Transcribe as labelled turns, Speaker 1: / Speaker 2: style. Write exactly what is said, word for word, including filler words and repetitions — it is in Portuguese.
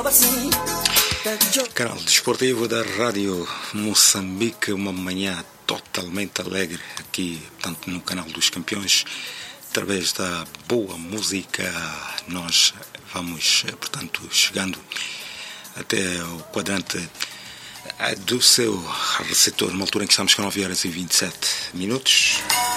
Speaker 1: Canal Desportivo da Rádio Moçambique, uma manhã totalmente alegre aqui, tanto no Canal dos Campeões, através da boa música. Nós vamos, portanto, chegando até o quadrante do seu receptor, numa altura em que estamos com nove horas e vinte e sete minutos.